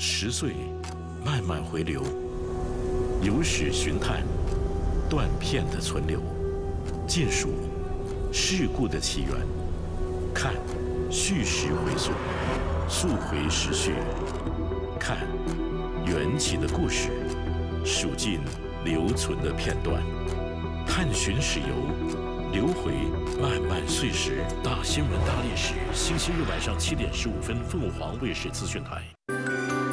10岁，慢慢回流，有史寻探，断片的存留，见数事故的起源，看叙事回溯，溯回时序，看缘起的故事，数尽留存的片段，探寻史游，流回漫漫岁时。大新闻大历史，星期日晚上7点15分，凤凰卫视资讯台。